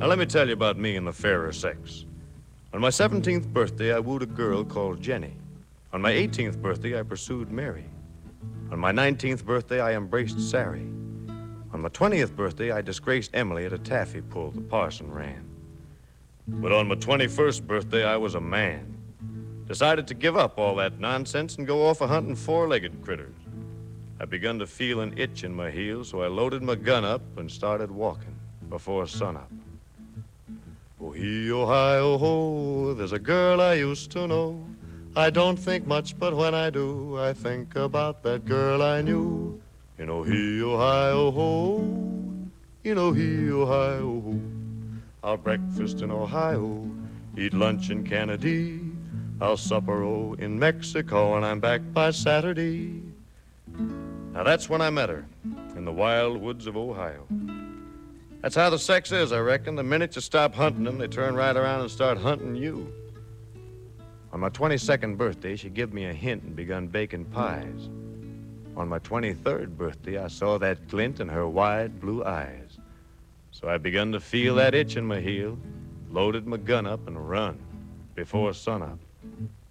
Now, let me tell you about me and the fairer sex. On my 17th birthday, I wooed a girl called Jenny. On my 18th birthday, I pursued Mary. On my 19th birthday, I embraced Sari. On my 20th birthday, I disgraced Emily at a taffy pull the parson ran. But on my 21st birthday, I was a man. Decided to give up all that nonsense and go off a-hunting four-legged critters. I begun to feel an itch in my heels, so I loaded my gun up and started walking before sunup. Oh-hee-oh-hi-oh-ho, there's a girl I used to know. I don't think much, but when I do, I think about that girl I knew. In oh-hee-oh-hi-oh-ho, in oh-hee-oh-hi-oh-ho. I'll breakfast in Ohio, eat lunch in Kennedy. I'll supper in Mexico, and I'm back by Saturday. Now that's when I met her, in the wild woods of Ohio. That's how the sex is, I reckon. The minute you stop hunting them, they turn right around and start hunting you. On my 22nd birthday, she gave me a hint and begun baking pies. On my 23rd birthday, I saw that glint in her wide blue eyes. So I begun to feel that itch in my heel, loaded my gun up and run before sunup.